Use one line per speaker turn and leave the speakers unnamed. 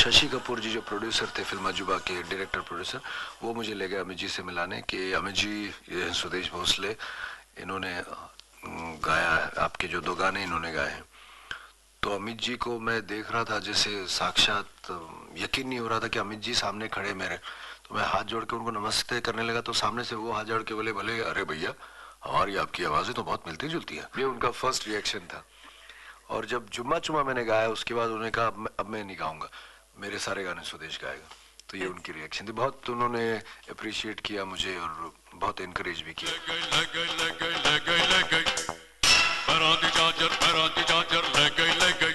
शशि कपूर जी जो प्रोड्यूसर थे फिल्म अजूबा के, डायरेक्टर प्रोड्यूसर, वो मुझे ले गए अमित जी से मिलाने कि अमित जी, ये सुदेश भोसले, इन्होंने गाया है, आपके जो दो गाने इन्होंने गाए हैं। तो अमित जी को मैं देख रहा था जैसे साक्षात, यकीन नहीं हो रहा था कि अमित जी सामने खड़े मेरे। तो मैं हाथ जोड़ के उनको नमस्ते करने लगा तो सामने से वो हाथ जोड़ के बोले, भले अरे भैया, हमारी आपकी आवाज़ें तो बहुत मिलती जुलती है। ये उनका फर्स्ट रिएक्शन था। और जब जुम्मा चुम्मा मैंने गाया उसके बाद उन्होंने कहा अब मैं नहीं गाऊंगा, मेरे सारे गाने सुदेश गाएगा। तो ये उनकी रिएक्शन थी। बहुत उन्होंने अप्रिशिएट किया मुझे और बहुत इनकरेज भी किया।
ले गई